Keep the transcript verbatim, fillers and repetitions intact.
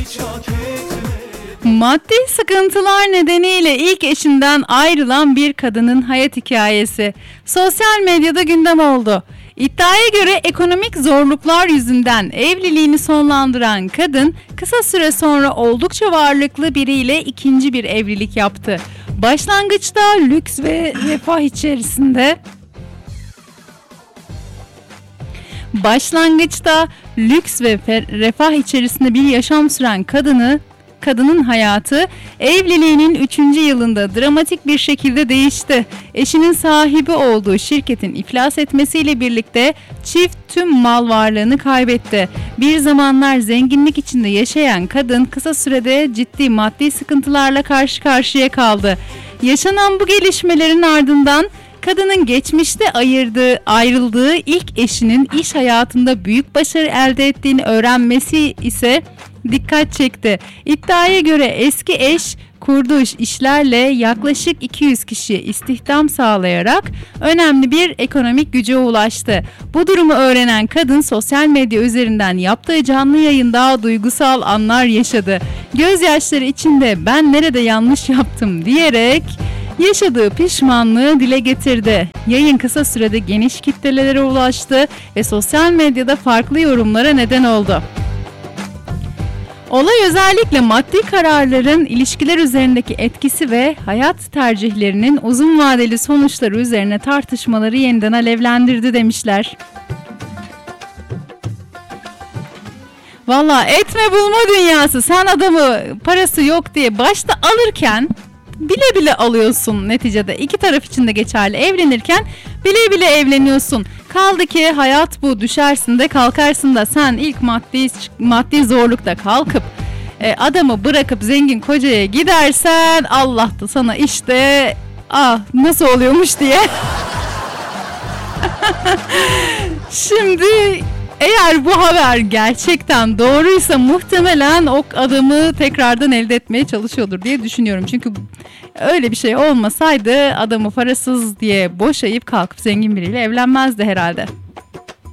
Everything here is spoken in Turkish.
Maddi sıkıntılar nedeniyle ilk eşinden ayrılan bir kadının hayat hikayesi sosyal medyada gündem oldu. İddiaya göre ekonomik zorluklar yüzünden evliliğini sonlandıran kadın kısa süre sonra oldukça varlıklı biriyle ikinci bir evlilik yaptı. Başlangıçta lüks ve refah içerisinde Başlangıçta lüks ve refah içerisinde bir yaşam süren kadını Kadının hayatı evliliğinin üçüncü yılında dramatik bir şekilde değişti. Eşinin sahibi olduğu şirketin iflas etmesiyle birlikte çift tüm mal varlığını kaybetti. Bir zamanlar zenginlik içinde yaşayan kadın kısa sürede ciddi maddi sıkıntılarla karşı karşıya kaldı. Yaşanan bu gelişmelerin ardından kadının geçmişte ayırdığı, ayrıldığı ilk eşinin iş hayatında büyük başarı elde ettiğini öğrenmesi ise dikkat çekti. İddiaya göre eski eş kurduğu işlerle yaklaşık iki yüz kişiye istihdam sağlayarak önemli bir ekonomik güce ulaştı. Bu durumu öğrenen kadın sosyal medya üzerinden yaptığı canlı yayında duygusal anlar yaşadı. Gözyaşları içinde "ben nerede yanlış yaptım" diyerek yaşadığı pişmanlığı dile getirdi. Yayın kısa sürede geniş kitlelere ulaştı ve sosyal medyada farklı yorumlara neden oldu. Olay özellikle maddi kararların ilişkiler üzerindeki etkisi ve hayat tercihlerinin uzun vadeli sonuçları üzerine tartışmaları yeniden alevlendirdi demişler. Valla etme bulma dünyası. Sen adamı parası yok diye başta alırken bile bile alıyorsun neticede. İki taraf için de geçerli. Evlenirken bile bile evleniyorsun. Kaldı ki hayat bu. Düşersin de kalkarsın da sen ilk maddi maddi zorlukta kalkıp e, adamı bırakıp zengin kocaya gidersen Allah da sana işte ah nasıl oluyormuş diye. Şimdi eğer bu haber gerçekten doğruysa muhtemelen o adamı tekrardan elde etmeye çalışıyordur diye düşünüyorum. Çünkü öyle bir şey olmasaydı adamı parasız diye boşayıp kalkıp zengin biriyle evlenmezdi herhalde.